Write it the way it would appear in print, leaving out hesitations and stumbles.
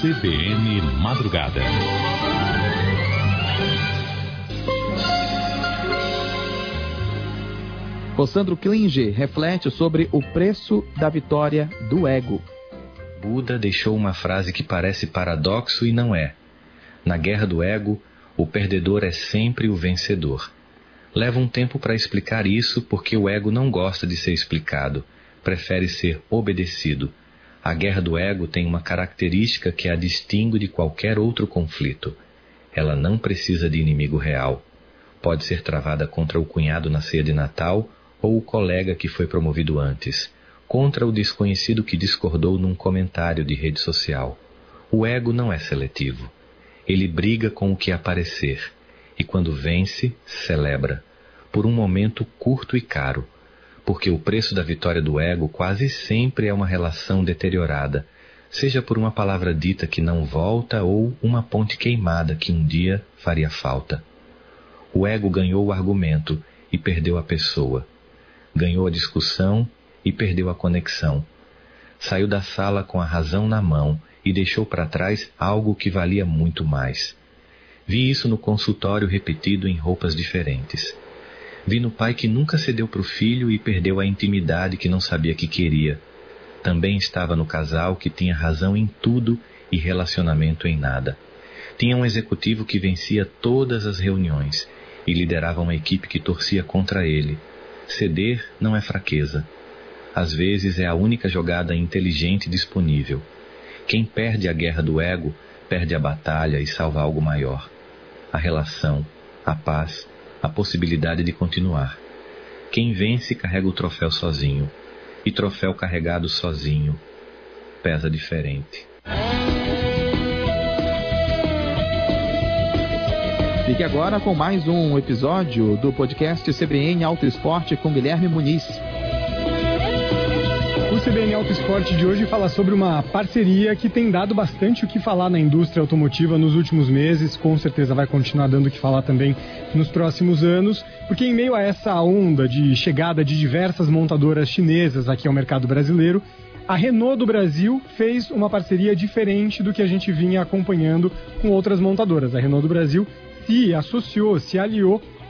CBN Madrugada. O Sandro Klinger reflete sobre o preço da vitória do ego. Buda deixou uma frase que parece paradoxo e não é. Na guerra do ego, o perdedor é sempre o vencedor. Leva um tempo para explicar isso porque o ego não gosta de ser explicado, prefere ser obedecido. A guerra do ego tem uma característica que a distingue de qualquer outro conflito. Ela não precisa de inimigo real. Pode ser travada contra o cunhado na ceia de Natal ou o colega que foi promovido antes, contra o desconhecido que discordou num comentário de rede social. O ego não é seletivo. Ele briga com o que aparecer, e quando vence, celebra, por um momento curto e caro, porque o preço da vitória do ego quase sempre é uma relação deteriorada, seja por uma palavra dita que não volta ou uma ponte queimada que um dia faria falta. O ego ganhou o argumento e perdeu a pessoa. Ganhou a discussão e perdeu a conexão. Saiu da sala com a razão na mão e deixou para trás algo que valia muito mais. Vi isso no consultório repetido em roupas diferentes. Vi no pai que nunca cedeu para o filho e perdeu a intimidade que não sabia que queria. Também estava no casal que tinha razão em tudo e relacionamento em nada. Tinha um executivo que vencia todas as reuniões e liderava uma equipe que torcia contra ele. Ceder não é fraqueza. Às vezes é a única jogada inteligente disponível. Quem perde a guerra do ego, perde a batalha e salva algo maior. A relação, a paz, a possibilidade de continuar. Quem vence carrega o troféu sozinho. E troféu carregado sozinho pesa diferente. Fique agora com mais um episódio do podcast CBN Auto Esporte com Guilherme Muniz. O CBN Auto Esporte de hoje fala sobre uma parceria que tem dado bastante o que falar na indústria automotiva nos últimos meses, com certeza vai continuar dando o que falar também nos próximos anos, porque em meio a essa onda de chegada de diversas montadoras chinesas aqui ao mercado brasileiro, a Renault do Brasil fez uma parceria diferente do que a gente vinha acompanhando com outras montadoras. A Renault do Brasil se associou, se aliou